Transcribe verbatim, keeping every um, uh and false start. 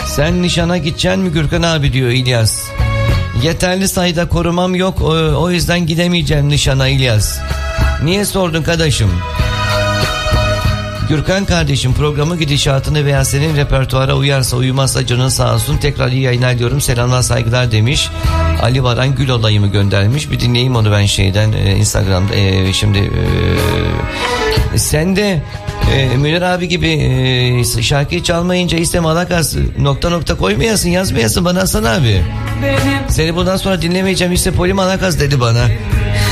Sen nişana gideceksin mi Gürkan abi diyor İlyas. Yeterli sayıda korumam yok, o, o yüzden gidemeyeceğim nişana İlyas. Niye sordun kardeşim? Gürkan kardeşim, programı gidişatını veya senin repertuara uyarsa uymazsa canın sağ olsun, tekrar iyi yayınlar diyorum, selamlar saygılar demiş. Ali Varan Gül olayımı göndermiş, bir dinleyeyim onu ben şeyden e, Instagram'da e, şimdi e, sen de e, Münir abi gibi e, şarkıyı çalmayınca iste malakas nokta nokta koymayasın, yazmayasın bana Hasan abi. Seni bundan sonra dinlemeyeceğim, işte poli malakas dedi bana.